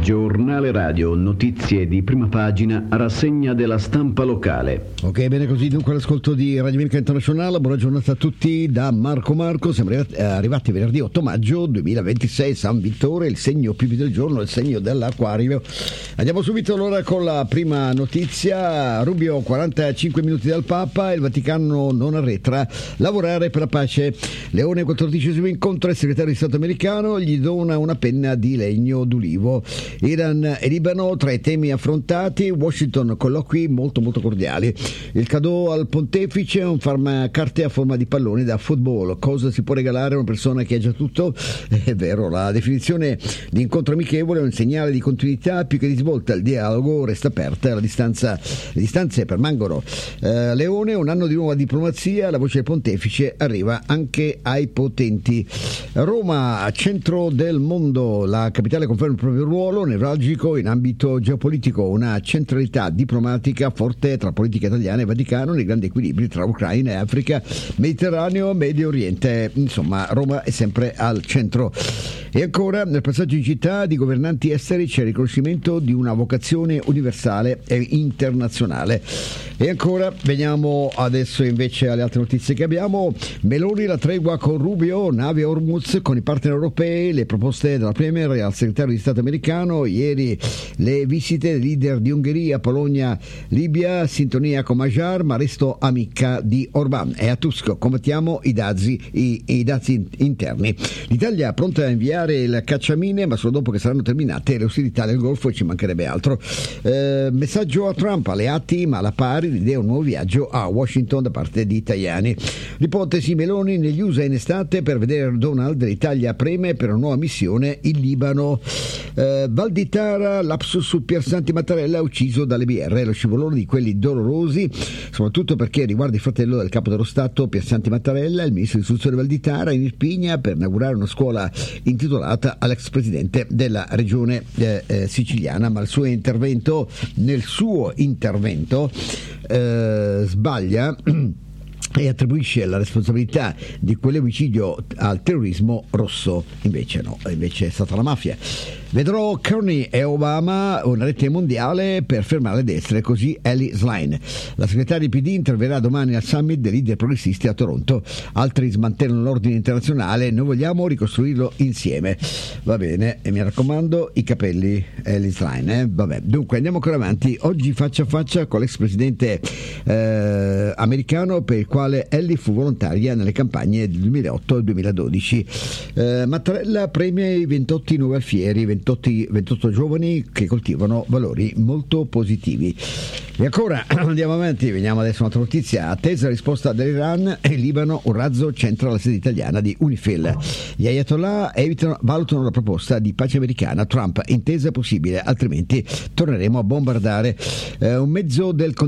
Giornale radio, notizie di prima pagina, rassegna della stampa locale. Ok, bene così, dunque l'ascolto di Radio America Internazionale. Buona giornata a tutti da Marco. Siamo arrivati venerdì 8 maggio 2026, San Vittore, il segno più del giorno, il segno dell'Acquario. Andiamo subito allora con la prima notizia. Rubio, 45 minuti dal Papa, il Vaticano non arretra, lavorare per la pace. Leone, 14° incontro, il segretario di Stato americano gli dona una penna di legno d'ulivo. Iran e Libano tra i temi affrontati, Washington colloqui molto cordiali. Il cadeau al pontefice, un carte a forma di pallone da football. Cosa si può regalare a una persona che ha già tutto? È vero, la definizione di incontro amichevole è un segnale di continuità più che di svolta. Il dialogo resta aperta, le distanze permangono. Leone, un anno di nuova diplomazia, la voce del pontefice arriva anche ai potenti. Roma, centro del mondo, la capitale conferma il proprio ruolo nevralgico in ambito geopolitico, una centralità diplomatica forte tra politica italiana e Vaticano nei grandi equilibri tra Ucraina e Africa, Mediterraneo, Medio Oriente. Insomma, Roma è sempre al centro. E ancora, nel passaggio in città di governanti esteri c'è il riconoscimento di una vocazione universale e internazionale. E ancora, veniamo adesso invece alle altre notizie che abbiamo. Meloni, la tregua con Rubio, nave Hormuz con i partner europei, le proposte della Premier al segretario di Stato americano. Ieri le visite dei leader di Ungheria, Polonia, Libia, sintonia con Majar, ma resto amica di Orbán. E a Tusk, combattiamo i dazi interni. L'Italia pronta a inviare il cacciamine, ma solo dopo che saranno terminate le ostilità del Golfo, e ci mancherebbe altro. Messaggio a Trump, alleati ma alla pari, l'idea un nuovo viaggio a Washington da parte di Tajani. L'ipotesi Meloni negli USA in estate per vedere Donald, l'Italia preme per una nuova missione in Libano. Valditara, lapsus su Piersanti Mattarella, ucciso dalle BR, lo scivolone di quelli dolorosi, soprattutto perché riguarda il fratello del capo dello Stato Piersanti Mattarella, il ministro dell'istruzione Valditara in Irpinia per inaugurare una scuola intitolata all'ex presidente della regione siciliana, ma nel suo intervento sbaglia e attribuisce la responsabilità di quell'omicidio al terrorismo rosso. Invece no, invece è stata la mafia. Vedrò Kearney e Obama una rete mondiale per fermare le destre, così Ellie Schlein. La segretaria PD interverrà domani al summit dei leader progressisti a Toronto. Altri smantellano l'ordine internazionale, noi vogliamo ricostruirlo insieme. Va bene, e mi raccomando i capelli Ellie Schlein, Vabbè, dunque andiamo ancora avanti. Oggi faccia a faccia con l'ex presidente americano, per il quale Ellie fu volontaria nelle campagne del 2008 e 2012. Mattarella premia i 28 nuovi alfieri, 28 giovani che coltivano valori molto positivi. E ancora andiamo avanti, veniamo adesso a un'altra notizia. Attesa la risposta dell'Iran e il Libano, un razzo centra la sede italiana di UNIFIL. Gli ayatollah valutano la proposta di pace americana. Trump, intesa possibile, altrimenti torneremo a bombardare. Un mezzo del